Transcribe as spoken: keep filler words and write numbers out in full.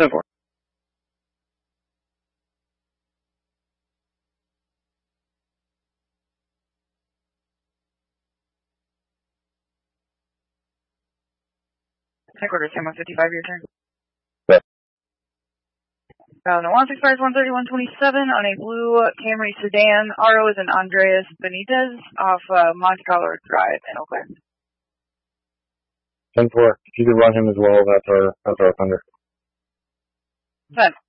ten four. Headquarters, ten one fifty-five, your turn. Yes. Uh, the launch expires one thirty-one twenty-seven on a blue Camry sedan. R O is an Andres Benitez off uh, Monte Carlo Drive in Eau Claire. ten four. If you could run him as well, that's our, that's our thunder. Ten.